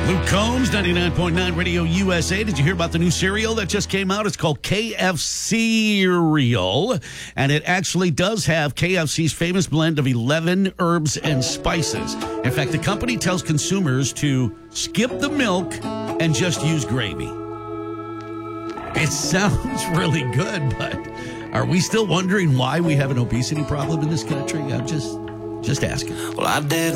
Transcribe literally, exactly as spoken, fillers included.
Luke Combs, ninety-nine point nine Radio U S A. Did you hear about the new cereal that just came out? It's called K F C Cereal, and it actually does have K F C's famous blend of eleven herbs and spices. In fact, the company tells consumers to skip the milk and just use gravy. It sounds really good, but are we still wondering why we have an obesity problem in this country? I'm just, just asking. Well, I did.